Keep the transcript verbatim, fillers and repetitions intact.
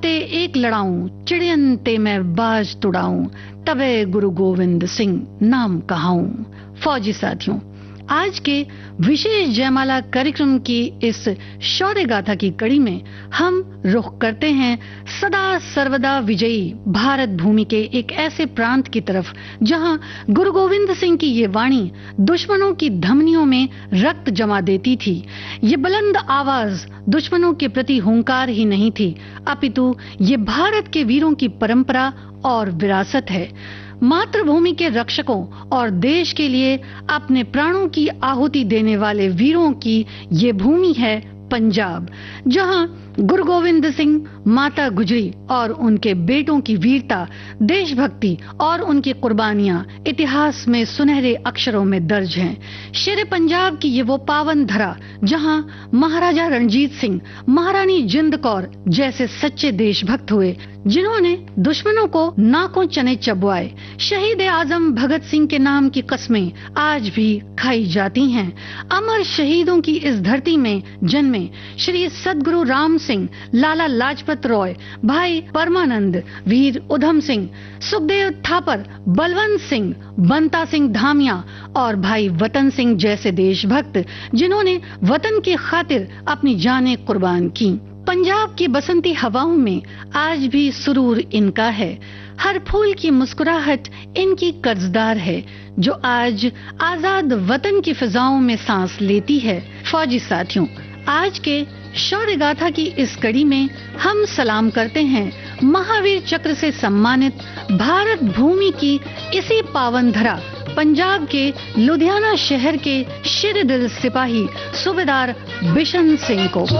ते एक लड़ाऊं, चिड़ियन ते मैं बाज तुड़ाऊं, तबे गुरु गोविंद सिंह नाम कहाऊं। फौजी साथियों, आज के विशेष जयमाला कार्यक्रम की इस शौर्य गाथा की कड़ी में हम रुख करते हैं सदा सर्वदा विजयी भारत भूमि के एक ऐसे प्रांत की तरफ जहां गुरु गोविंद सिंह की ये वाणी दुश्मनों की धमनियों में रक्त जमा देती थी। ये बुलंद आवाज दुश्मनों के प्रति हुंकार ही नहीं थी, अपितु ये भारत के वीरों की परंपरा और विरासत है। मातृभूमि के रक्षकों और देश के लिए अपने प्राणों की आहुति देने वाले वीरों की ये भूमि है पंजाब, जहां गुरु गोविंद सिंह, माता गुजरी और उनके बेटों की वीरता, देशभक्ति और उनकी कुर्बानियां इतिहास में सुनहरे अक्षरों में दर्ज हैं। शेर पंजाब की ये वो पावन धरा जहां महाराजा रणजीत सिंह, महारानी जिंद कौर जैसे सच्चे देशभक्त हुए, जिन्होंने दुश्मनों को नाकों चने चबवाए। शहीद आजम भगत सिंह के नाम की कस्में आज भी खाई जाती हैं। अमर शहीदों की इस धरती में जन्मे श्री सद्गुरु राम सिंह, लाला लाजपत रॉय, भाई परमानंद, वीर उधम सिंह, सुखदेव थापर, बलवंत सिंह, बंता सिंह धामिया और भाई वतन सिंह जैसे देशभक्त, जिन्होंने वतन की खातिर अपनी जानें कुर्बान की। पंजाब की बसंती हवाओं में आज भी सुरूर इनका है। हर फूल की मुस्कुराहट इनकी कर्जदार है, जो आज आजाद वतन की फिजाओं में सांस लेती है। फौजी साथियों, आज के शौर्य गाथा की इस कड़ी में हम सलाम करते हैं महावीर चक्र से सम्मानित भारत भूमि की इसी पावन धरा पंजाब के लुधियाना शहर के शेर दिल सिपाही सूबेदार बिशन सिंह को।